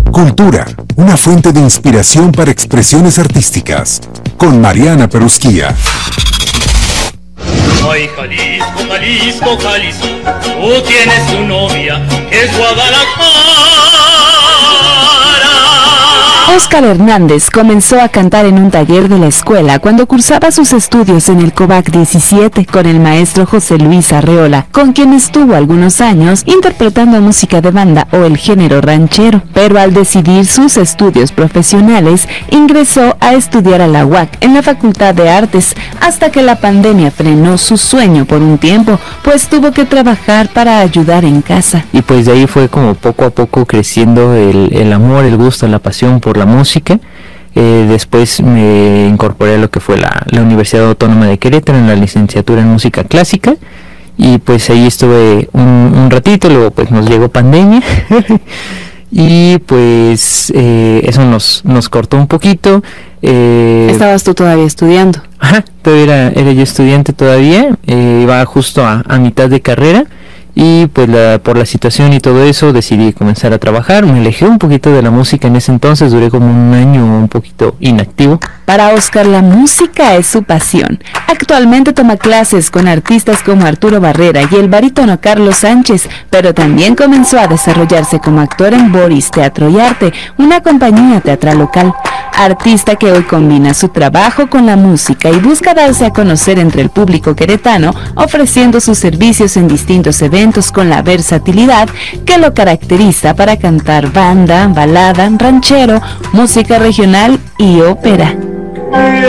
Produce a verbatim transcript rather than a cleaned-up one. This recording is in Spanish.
Cultura, una fuente de inspiración para expresiones artísticas. Con Mariana Perusquía. Ay, Jalisco, Jalisco, Jalisco, tú tienes tu novia, que es Guadalajara. Óscar Hernández comenzó a cantar en un taller de la escuela cuando cursaba sus estudios en el COVAC diecisiete con el maestro José Luis Arreola, con quien estuvo algunos años interpretando música de banda o el género ranchero. Pero al decidir sus estudios profesionales, ingresó a estudiar a la U A C en la Facultad de Artes, hasta que la pandemia frenó su sueño por un tiempo, pues tuvo que trabajar para ayudar en casa. Y pues de ahí fue como poco a poco creciendo el, el amor, el gusto, la pasión por la música. Eh, después me incorporé a lo que fue la, la Universidad Autónoma de Querétaro en la licenciatura en música clásica, y pues ahí estuve un, un ratito. Luego pues nos llegó pandemia y pues eh, eso nos, nos cortó un poquito. Eh, ¿Estabas tú todavía estudiando? Ajá, todavía era, era yo estudiante todavía, eh, iba justo a, a mitad de carrera. Y pues la, por la situación y todo eso decidí comenzar a trabajar. Me alejé un poquito de la música en ese entonces, duré como un año un poquito inactivo. Para Óscar, la música es su pasión. Actualmente toma clases con artistas como Arturo Barrera y el barítono Carlos Sánchez, pero también comenzó a desarrollarse como actor en Boris Teatro y Arte, una compañía teatral local. Artista que hoy combina su trabajo con la música y busca darse a conocer entre el público queretano, ofreciendo sus servicios en distintos eventos con la versatilidad que lo caracteriza para cantar banda, balada, ranchero, música regional y ópera.